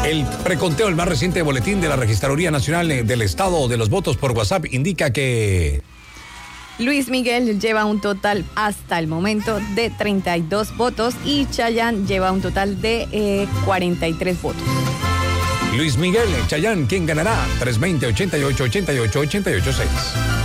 El preconteo, el más reciente boletín de la Registraduría Nacional del Estado de los votos por WhatsApp indica que Luis Miguel lleva un total hasta el momento de 32 votos y Chayanne lleva un total de 43 votos. Luis Miguel, Chayanne, ¿quién ganará? 320-88-88-88-6.